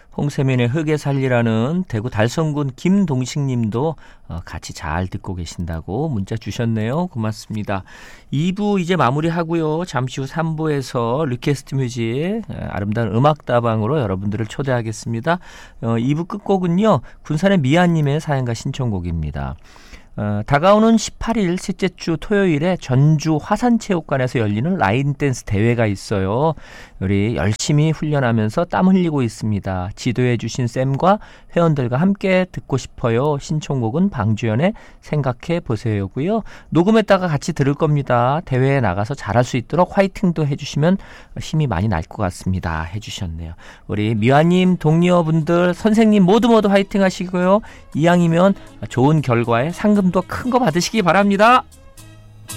홍세민의 흙에 살리라는 대구 달성군 김동식님도 같이 잘 듣고 계신다고 문자 주셨네요. 고맙습니다. 2부 이제 마무리하고요. 잠시 후 3부에서 리퀘스트 뮤직 아름다운 음악다방으로 여러분들을 초대하겠습니다. 2부 끝곡은요. 군산의 미아님의 사연과 신청곡입니다. 다가오는 18일 셋째 주 토요일에 전주 화산체육관에서 열리는 라인댄스 대회가 있어요. 우리 열심히 훈련하면서 땀 흘리고 있습니다. 지도해 주신 쌤과 회원들과 함께 듣고 싶어요. 신청곡은 방주연의 생각해 보세요고요. 녹음했다가 같이 들을 겁니다. 대회에 나가서 잘할 수 있도록 화이팅도 해주시면 힘이 많이 날 것 같습니다. 해주셨네요. 우리 미화님, 동료분들, 선생님 모두 화이팅 하시고요. 이왕이면 좋은 결과에 상금도 큰 거 받으시기 바랍니다.